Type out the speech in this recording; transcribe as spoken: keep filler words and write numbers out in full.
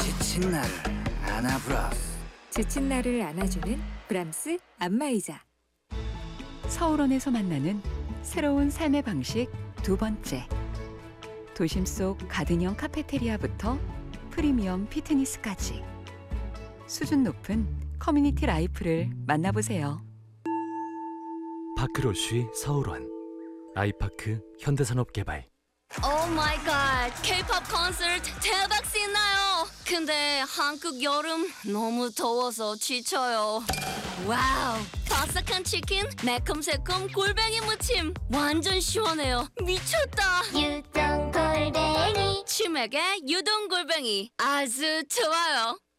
지친 나를 안아브라스. 지친 나를 안아주는 브람스 안마의자. 서울원에서 만나는 새로운 삶의 방식 두 번째. 도심 속 가든형 카페테리아부터 프리미엄 피트니스까지 수준 높은 커뮤니티 라이프를 만나보세요. 파크로쉬 서울원 아이파크 현대산업개발. 오 마이 갓, K-팝 콘서트 대박 신나요. 근데 한국 여름 너무 더워서 지쳐요. 와우, 바삭한 치킨, 매콤새콤 골뱅이 무침 완전 시원해요. 미쳤다. 유동 골뱅이 치맥에 유동 골뱅이 아주 좋아요.